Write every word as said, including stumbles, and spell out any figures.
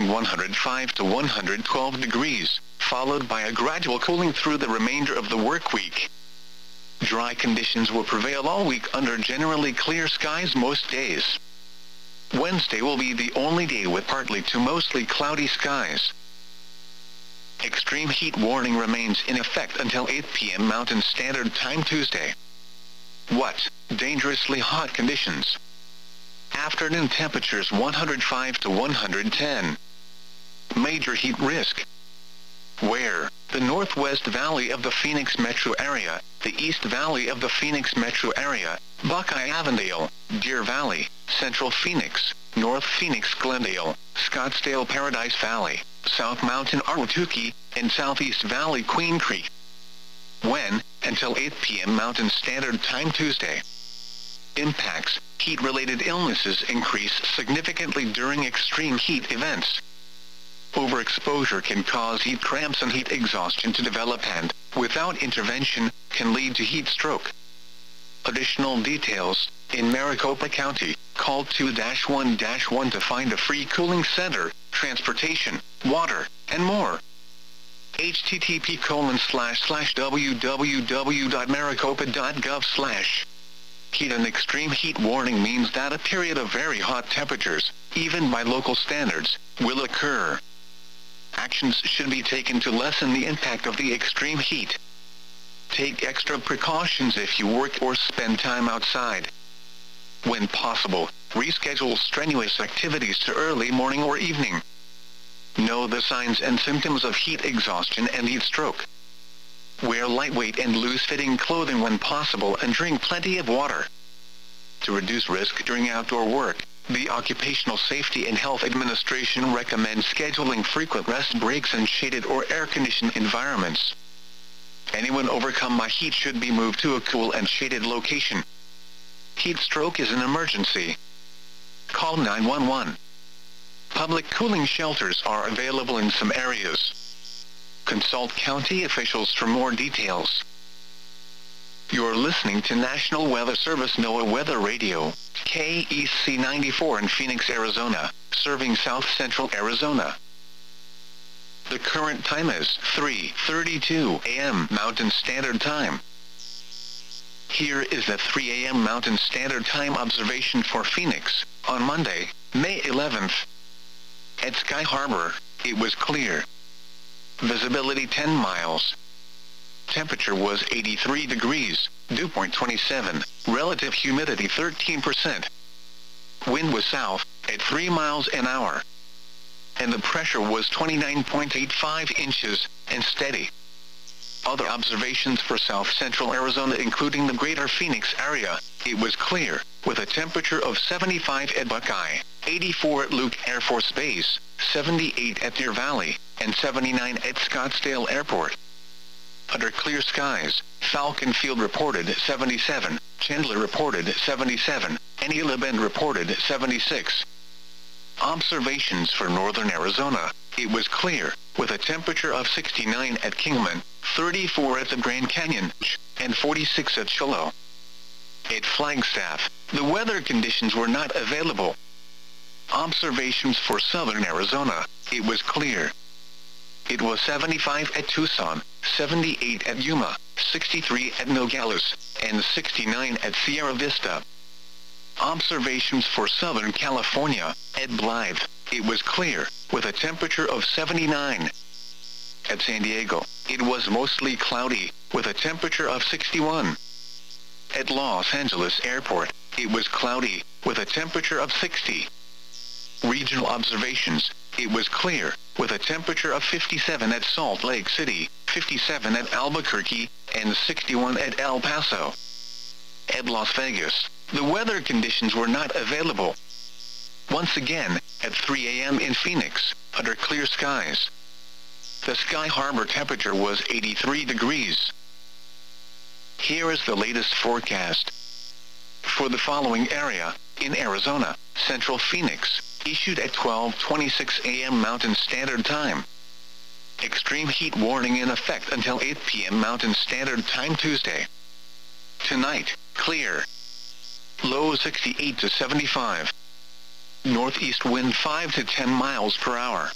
one hundred five to one hundred twelve degrees, followed by a gradual cooling through the remainder of the work week. Dry conditions will prevail all week under generally clear skies most days. Wednesday will be the only day with partly to mostly cloudy skies. Extreme heat warning remains in effect until eight p m Mountain Standard Time Tuesday. What? Dangerously hot conditions. Afternoon temperatures one hundred five to one hundred ten. Major heat risk. Where? The Northwest Valley of the Phoenix metro area, the East Valley of the Phoenix metro area, Buckeye-Avondale, Deer Valley, Central Phoenix, North Phoenix Glendale, Scottsdale Paradise Valley, South Mountain Ahwatukee, and Southeast Valley Queen Creek. When? Until eight p m Mountain Standard Time Tuesday. Impacts. Heat-related illnesses increase significantly during extreme heat events. Overexposure can cause heat cramps and heat exhaustion to develop and, without intervention, can lead to heat stroke. Additional details. In Maricopa County, call two one one to find a free cooling center, transportation, water, and more. http colon slash slash www.maricopa.gov slash. Heat and extreme heat warning means that a period of very hot temperatures, even by local standards, will occur. Actions should be taken to lessen the impact of the extreme heat. Take extra precautions if you work or spend time outside. When possible, reschedule strenuous activities to early morning or evening. Know the signs and symptoms of heat exhaustion and heat stroke. Wear lightweight and loose-fitting clothing when possible and drink plenty of water. To reduce risk during outdoor work, the Occupational Safety and Health Administration recommends scheduling frequent rest breaks in shaded or air-conditioned environments. Anyone overcome by heat should be moved to a cool and shaded location. Heat stroke is an emergency. Call nine one one. Public cooling shelters are available in some areas. Consult county officials for more details. You're listening to National Weather Service NOAA Weather Radio, K E C ninety-four in Phoenix, Arizona, serving south-central Arizona. The current time is three thirty-two a m Mountain Standard Time. Here is the three a m Mountain Standard Time observation for Phoenix, on Monday, May eleventh. At Sky Harbor, it was clear. Visibility ten miles. Temperature was eighty-three degrees, dew point twenty-seven, relative humidity thirteen percent. Wind was south, at three miles an hour. And the pressure was twenty-nine point eight five inches, and steady. Other observations for south-central Arizona including the greater Phoenix area, it was clear, with a temperature of seventy-five at Buckeye, eighty-four at Luke Air Force Base, seventy-eight at Deer Valley, and seventy-nine at Scottsdale Airport. Under clear skies, Falcon Field reported seventy-seven, Chandler reported seventy-seven, and Gila Bend reported seventy-six. Observations for northern Arizona, it was clear, with a temperature of sixty-nine at Kingman, thirty-four at the Grand Canyon, and forty-six at Shiloh. At Flagstaff, the weather conditions were not available. Observations for southern Arizona, it was clear. It was seventy-five at Tucson, seventy-eight at Yuma, sixty-three at Nogales, and sixty-nine at Sierra Vista. Observations for Southern California, at Blythe, it was clear, with a temperature of seventy-nine. At San Diego, it was mostly cloudy, with a temperature of sixty-one. At Los Angeles Airport, it was cloudy, with a temperature of sixty. Regional observations, it was clear, with a temperature of fifty-seven at Salt Lake City, fifty-seven at Albuquerque, and sixty-one at El Paso. At Las Vegas, the weather conditions were not available. Once again, at three a m in Phoenix, under clear skies. The Sky Harbor temperature was eighty-three degrees. Here is the latest forecast. For the following area, in Arizona, Central Phoenix, issued at twelve twenty-six a m Mountain Standard Time. Extreme heat warning in effect until eight p m Mountain Standard Time Tuesday. Tonight, clear. Low sixty-eight to seventy-five. Northeast wind five to ten miles per hour.